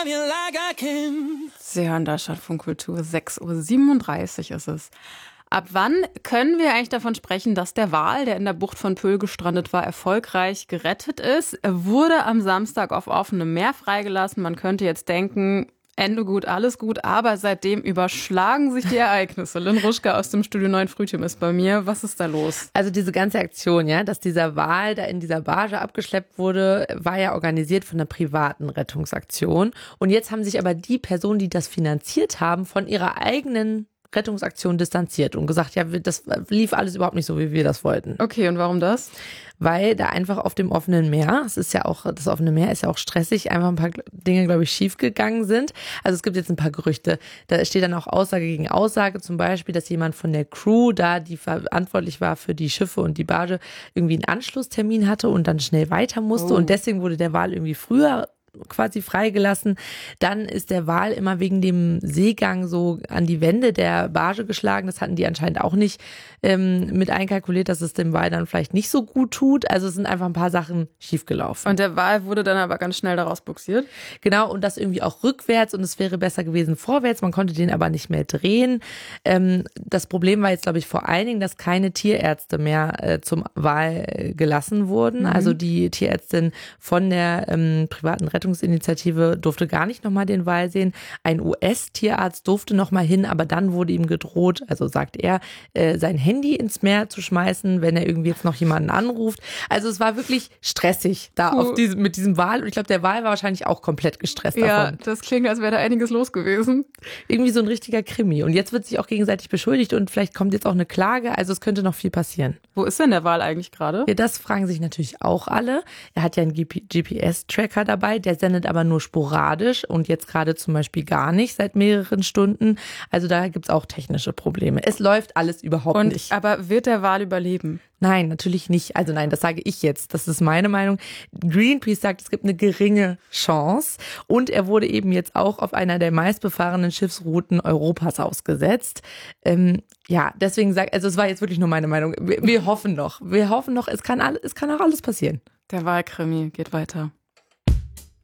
Sie hören Deutschlandfunk Kultur, 6:37 Uhr ist es. Ab wann können wir eigentlich davon sprechen, dass der Wal, der in der Bucht von Pöhl gestrandet war, erfolgreich gerettet ist? Er wurde am Samstag auf offenem Meer freigelassen. Man könnte jetzt denken, Ende gut, alles gut, aber seitdem überschlagen sich die Ereignisse. Lynn Ruschka aus dem Studio 9 Frühtum ist bei mir. Was ist da los? Also diese ganze Aktion, ja, dass dieser Wal da in dieser Barge abgeschleppt wurde, war ja organisiert von einer privaten Rettungsaktion. Und jetzt haben sich aber die Personen, die das finanziert haben, von ihrer eigenen Rettungsaktion distanziert und gesagt, ja, das lief alles überhaupt nicht so, wie wir das wollten. Okay, und warum das? Weil da einfach auf dem offenen Meer, das offene Meer ist ja auch stressig, einfach ein paar Dinge, glaube ich, schiefgegangen sind. Also es gibt jetzt ein paar Gerüchte. Da steht dann auch Aussage gegen Aussage, zum Beispiel, dass jemand von der Crew da, die verantwortlich war für die Schiffe und die Barge, irgendwie einen Anschlusstermin hatte und dann schnell weiter musste. Und deswegen wurde der Wal irgendwie früher quasi freigelassen. Dann ist der Wal immer wegen dem Seegang so an die Wände der Barge geschlagen. Das hatten die anscheinend auch nicht mit einkalkuliert, dass es dem Wal dann vielleicht nicht so gut tut. Also es sind einfach ein paar Sachen schiefgelaufen. Und der Wal wurde dann aber ganz schnell daraus bugsiert? Genau, und das irgendwie auch rückwärts und es wäre besser gewesen vorwärts. Man konnte den aber nicht mehr drehen. Das Problem war jetzt, glaube ich, vor allen Dingen, dass keine Tierärzte mehr zum Wal gelassen wurden. Also die Tierärztin von der privaten Rettungsinitiative durfte gar nicht nochmal den Wal sehen. Ein US-Tierarzt durfte nochmal hin, aber dann wurde ihm gedroht, also sagt er, sein Handy ins Meer zu schmeißen, wenn er irgendwie jetzt noch jemanden anruft. Also es war wirklich stressig da mit diesem Wal. Und ich glaube, der Wal war wahrscheinlich auch komplett gestresst davon. Ja, das klingt, als wäre da einiges los gewesen. Irgendwie so ein richtiger Krimi. Und jetzt wird sich auch gegenseitig beschuldigt und vielleicht kommt jetzt auch eine Klage. Also es könnte noch viel passieren. Wo ist denn der Wal eigentlich gerade? Ja, das fragen sich natürlich auch alle. Er hat ja einen GPS-Tracker dabei, der sendet aber nur sporadisch und jetzt gerade zum Beispiel gar nicht seit mehreren Stunden. Also da gibt's auch technische Probleme. Es läuft alles überhaupt nicht. Aber wird der Wal überleben? Nein, natürlich nicht. Also nein, das sage ich jetzt. Das ist meine Meinung. Greenpeace sagt, es gibt eine geringe Chance. Und er wurde eben jetzt auch auf einer der meistbefahrenen Schiffsrouten Europas ausgesetzt. Ja, deswegen also es war jetzt wirklich nur meine Meinung. Wir hoffen noch. Es kann auch alles passieren. Der Walkrimi geht weiter.